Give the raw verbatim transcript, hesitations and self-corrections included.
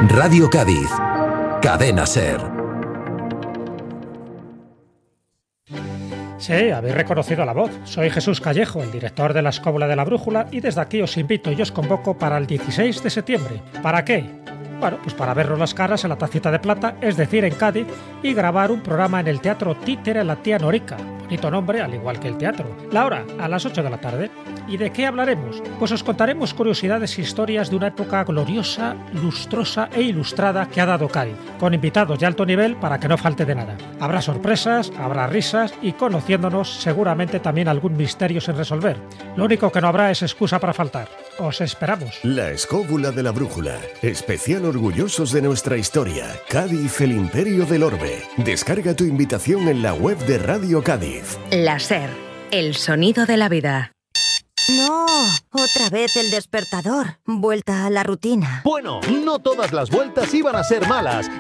Radio Cádiz. Cadena SER. Sí, habéis reconocido la voz. Soy Jesús Callejo, el director de la Escóbula de la Brújula, y desde aquí os invito y os convoco para el dieciséis de septiembre. ¿Para qué? Bueno, pues para vernos las caras en la Tacita de Plata, es decir, en Cádiz, y grabar un programa en el Teatro Títere La Tía Norica. Bonito nombre, al igual que el teatro. La hora, a las ocho de la tarde. ¿Y de qué hablaremos? Pues os contaremos curiosidades e historias de una época gloriosa, lustrosa e ilustrada que ha dado Cádiz, con invitados de alto nivel para que no falte de nada. Habrá sorpresas, habrá risas y, conociéndonos, seguramente también algún misterio sin resolver. Lo único que no habrá es excusa para faltar. Os esperamos. La Escóbula de la Brújula. Especial orgullosos de nuestra historia. Cádiz, el Imperio del Orbe. Descarga tu invitación en la web de Radio Cádiz. La SER, el sonido de la vida. No, otra vez el despertador. Vuelta a la rutina. Bueno, no todas las vueltas iban a ser malas.